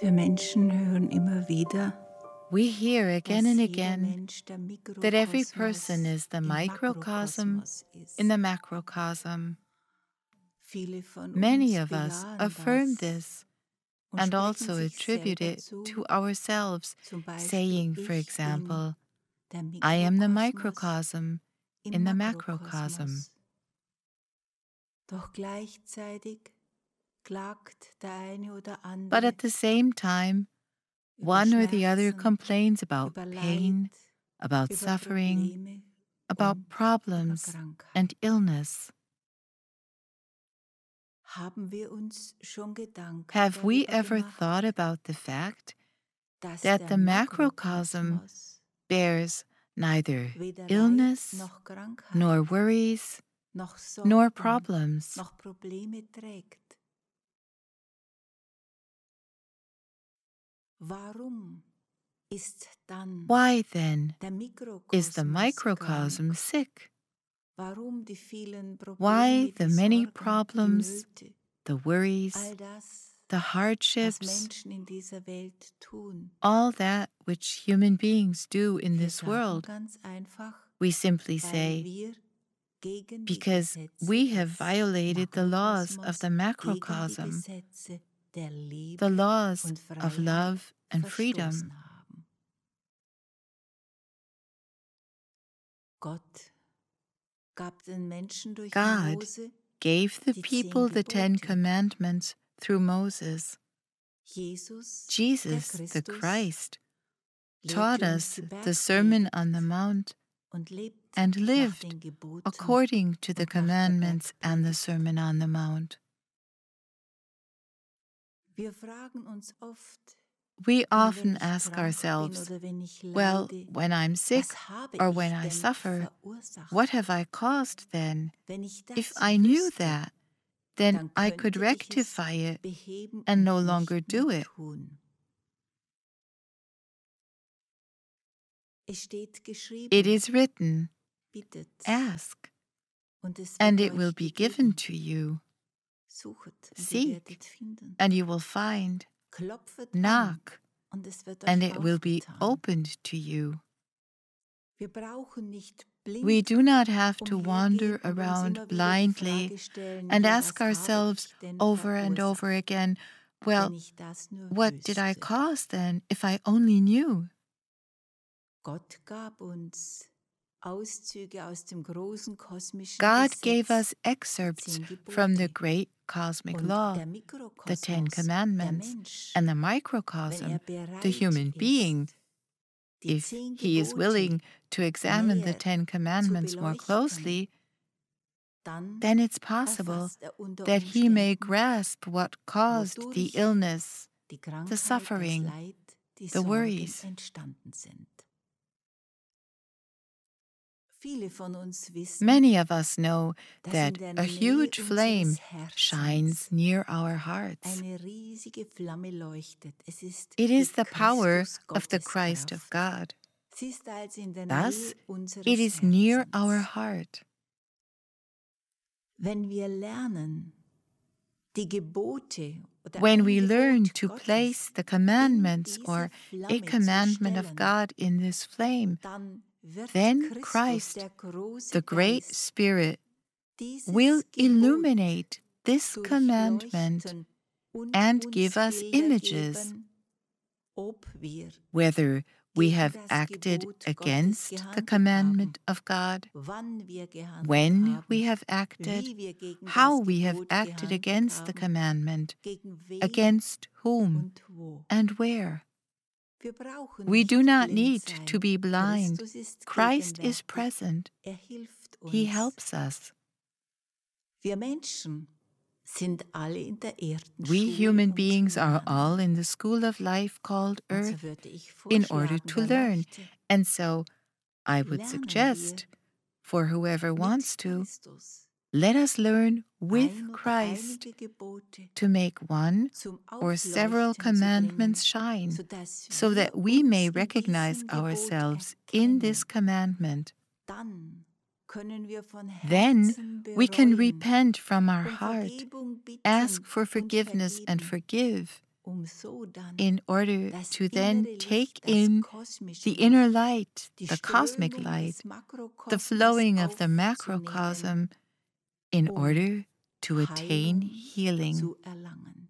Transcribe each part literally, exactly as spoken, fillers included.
Wir Menschen hören immer wieder, We hear again dass and jeder again Mensch der that every person Mikrokosmos is the im microcosm Makrokosmos in ist. the macrocosm. Viele von Many uns of us bejahen affirm das this und and sprechen also sich attribute selber it zu, to ourselves, zum Beispiel, saying, for ich bin example, der I am the Mikrokosmos microcosm im in the macrocosm. Makrokosmos. Doch gleichzeitig klagt der eine oder But andere at the same time, über one or the other Schmerzen, complains about über Leid, pain, about über suffering, Probleme about und über problems Krankheit. and illness. Haben wir uns schon Gedanken Have we darüber ever gemacht, thought about the fact dass that der the macrocosm Makrokosmos bears neither weder Leid illness, noch Krankheit, nor worries, noch nor Sorgen, problems? noch Probleme trägt? Warum ist dann Why then der is the Mikrokosmos microcosm krank? sick? Warum die vielen Why Probleme, the die many Sorgen, die problems, Nöte, the worries, all das, the was hardships, Menschen in dieser Welt tun? all that which human beings do in Wir this sagen world? ganz einfach, We simply weil say, wir gegen die because Gesetze we have des violated the laws Makrokosmos, of the gegen die macrocosm, Gesetze der Liebe the laws und of Freiheit love and verstoßen freedom. haben. Gott gab den Menschen durch God Mose gave the die people zehn the Ten Gebote. Commandments through Moses. Jesus, der Jesus, the Christus, Christ, lehrte taught uns us die the Sermon on the Bergpredigt Mount und lebt and nach lived den Geboten according to the und nach der commandments and the Bergpredigt. Sermon on the Mount. Wir fragen uns oft, We nun, wenn often ich ask krank bin ourselves, oder wenn ich well, leide, when I'm sick was habe or ich when I denn suffer, verursacht? what have I caused then? Wenn ich If das I knew wüsste, that, then dann I could könnte ich es rectify it beheben and und no longer nicht mehr do it. tun. Es steht geschrieben, It is written, bittet, ask, und es and wird it will euch be gegeben. given to you. Suchet, und ihr Seek, werdet finden. and you will find. Klopfet an, Knock, und es wird and euch it will be aufgetan. opened to you. Wir brauchen nicht We blind do not have to umhergehen wander und uns around immer wieder die blindly Frage stellen, and ja, ask was habe ourselves ich denn over and over verursacht, again, wenn well, ich das nur what did I wüsste? cause then if I only knew? Gott gab uns Auszüge aus dem großen kosmischen God gave Gesetz, us die excerpts zehn from the Gebote. great cosmic Und law, der the Ten Mikrokosmos, der Commandments, Mensch, and the wenn microcosm, er the bereit human being, ist, die if zehn he is Gebote willing to examine the näher Ten zu Commandments more beleuchten, closely, dann then it's possible erfasst er unter that he may Umständen, grasp what caused the wodurch illness, die the Krankheit, das suffering, Leid, die the Sorgen worries. entstanden sind. Viele von uns wissen, Many of us know dass that in der a Nähe huge flame unseres Herzens shines near our hearts. eine riesige Flamme leuchtet. Es ist It die is the power Christus of the Christ of Gotteskraft. God. Sie ist also in der Thus, Nähe unseres it is near Herzens. our heart. Wenn wir lernen, die Gebote oder When ein we learn Gebot to Gottes place the in commandments diese or a Flamme zu commandment of stellen, God in this flame, dann wird then Christus, Christ, der große the great Geist, Spirit, dieses will Gebot illuminate this commandment durchleuchten und and uns give us Bilder images, geben, ob wir whether we gegen have das acted Gebot Gottes against the gehandelt haben, commandment of God, wann wir gehandelt when haben, we have acted, wie wir gegen how das we have Gebot acted gehandelt against the haben, commandment, gegen wen against whom, und wo. and where. Wir brauchen We nicht do not blind need sein. to be blind. Christus ist Christ is gegenwärtig. present. Er hilft He uns. helps us. Wir Menschen sind alle in der Erdenschule, We human um beings zu are lernen. all in the school of life called Und so earth würde ich in order vorschlagen, to wer learn. möchte, And so I would lernen suggest, for whoever wir wants mit to, Christus let us learn with ein oder Christ einige Gebote to make one zum or several Aufleuchten zu commandments bringen, shine, sodass so that wir we may uns in recognize diesem Gebot ourselves in this erkennen. commandment. Dann können wir von Then Herzen we can bereuen, repent from our um heart, Vergebung bitten ask for und forgiveness and vergeben. forgive, um so dann in order das to then innere take Licht, das in kosmische the inner light, die the cosmic Strömung light, des the Makrokosmos flowing of the aufzunehmen, macrocosm, in um order to attain Heilung healing. zu erlangen.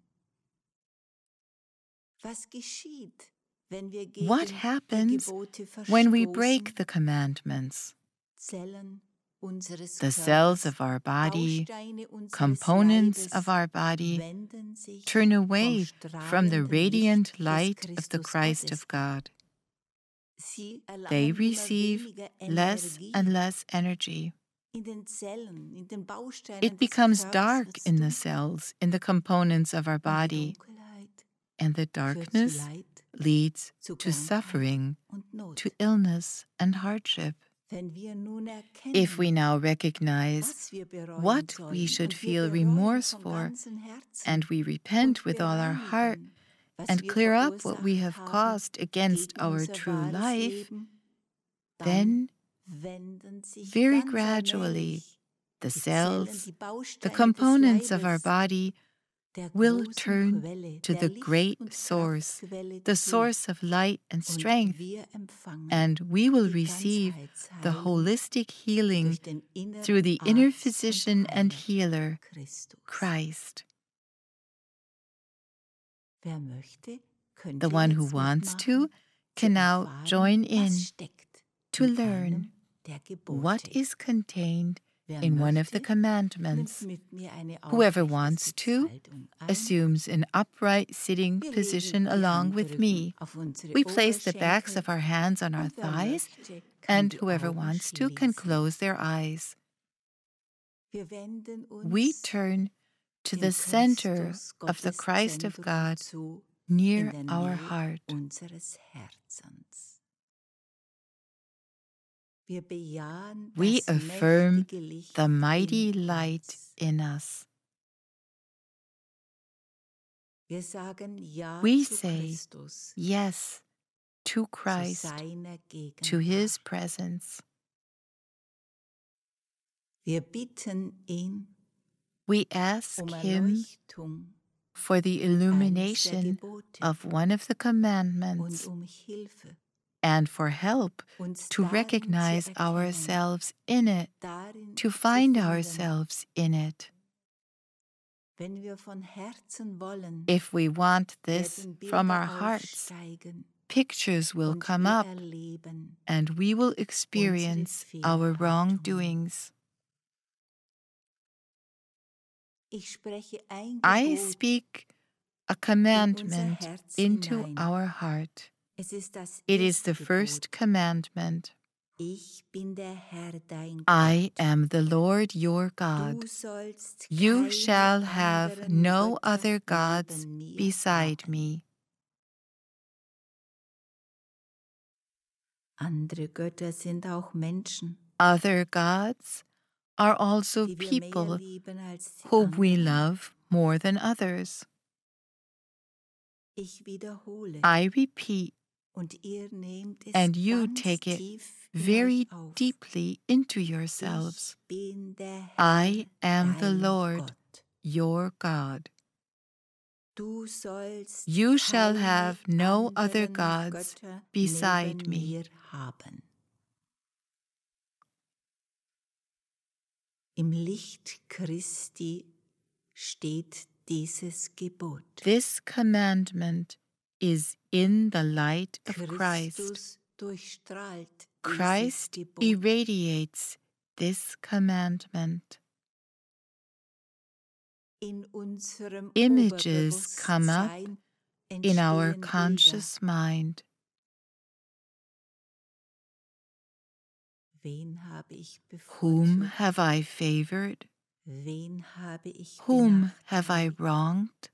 Was geschieht, wenn wir What gegen die happens Gebote when we verstoßen? break the commandments? Zellen unseres The cells Körpers, of our body, Bausteine unseres components Leibes of our body, wenden sich turn vom away from the strahlenden radiant Licht des light of the Christus Christ Gottes of God. ab. Sie They erlangen immer receive weniger less Energie. and less energy. In den Zellen, in den Bausteinen It des becomes Körpers dark wird's in the dunkel. cells, in the components of our Und die body, Dunkelheit and the führt zu darkness Leid, leads zu to Krankheit suffering, und Not. to illness and hardship. Wenn wir nun erkennen, If we now recognize was wir bereuen what sollen, we should und wir feel bereuen remorse von for, ganzem Herzen and we repent und with all our heart, bereinigen, was and wir clear up what we verursacht have haben caused against gegen our unser true wahres life, Leben, dann then wenden sich very ganz gradually allmählich the die Zellen, cells, die the Bausteine des components of our Leibes body der will großen turn Quelle, to der the great Licht- und source, Kraftquelle the zu, source of light and und strength, wir empfangen and we will die receive the Ganzheitsheilung holistic healing durch den inneren through the inner Arzt und physician and Heiler, healer, Christus. Christ. Wer möchte, könnte The one who jetzt wants mitmachen, to zu can now erfahren, join was in steckt to in learn einem der Gebote. what is contained Wer in one of the möchte, commandments. nimmt mit mir eine Whoever aufrechte wants to Sitzhaltung ein. assumes an upright sitting Wir position legen die along with Handrücken me. auf unsere We place the backs Oberschenkel of our hands on our und wer thighs, möchte, kann and die whoever Augen wants to can schließen. close their eyes. Wir wenden We uns turn to dem the center Christus of the Gottes Christ of Zentrum God zu near in der our Nähe heart. unseres Herzens. Wir bejahen We das affirm mächtige Licht the mighty in light uns. in us. Wir sagen Ja We zu say Christus, yes to zu Christ, seiner to his Gegenwart. presence. Wir bitten ihn We ask um him Erleuchtung for the eines der illumination Gebote of one of the und commandments um Hilfe, and for help uns to darin zu recognize erkennen, ourselves in it, darin to zu find finden. ourselves in it. Wenn wir von Herzen wollen, If we want this werden from Bilder our hearts, aufsteigen pictures will und come wir up, erleben and we will unsere experience our Fehlhaltungen. wrongdoings. Ich spreche ein I Gebot speak a in unser commandment Herz into hinein. our heart. Es ist das It is the erste first Gebot. commandment. Ich bin der Herr dein I Gott. am the Lord your God. Du sollst You keine shall have anderen no Götter other gods neben mir beside haben. me. Andere Götter sind auch Menschen, Other gods are also die wir mehr people lieben als die whom we anderen. love more than others. Ich wiederhole, I repeat, und ihr nehmt es and you ganz take it tief in very euch auf. deeply into yourselves. Ich bin der I Herr, am the dein Lord, Gott. your God. Du sollst You shall keine have no other anderen gods Götter beside neben me. mir haben. Im Licht Christi steht dieses Gebot. This commandment is in the light of Christ. Christus durchstrahlt Christ dieses Gebot. irradiates this commandment. In unserem Images come up Oberbewusstsein in our entstehen conscious mind. Bilder. Wen habe ich Whom bevorzugt? have I favored? Wen habe ich Whom have I benachteiligt? wronged?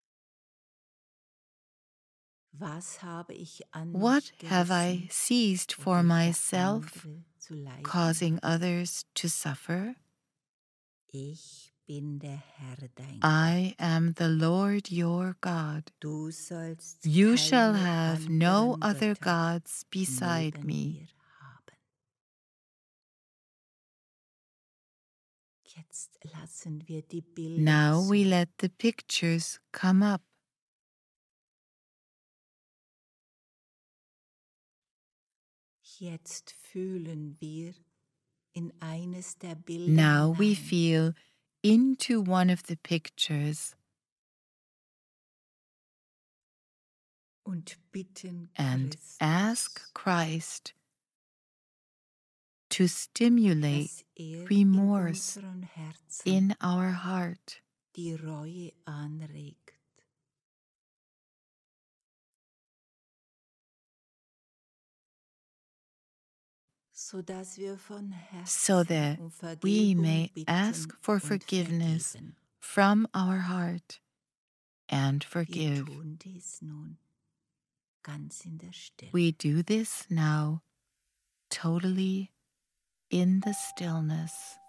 Was habe ich an What mich have I gerissen, seized for wodurch myself, andere zu leiden causing hatten? others to suffer? Ich bin der Herr dein I am the Lord your God. Gott. Du sollst You shall keine have no anderen other Götter gods beside neben me. mir haben. Jetzt lassen wir die Bilder Now zu. we let the pictures come up. Jetzt fühlen wir in eines der Bilder Now we hinein feel into one of the pictures und bitten and Christus, ask Christ to stimulate dass er in remorse unseren Herzen in our heart, die Reue anregt. So dass wir von so Herzen that um we Vergebung may bitten ask for und forgiveness vergeben. from our heart and Wir forgive. tun dies nun ganz in der Stille. We do this now totally in the stillness.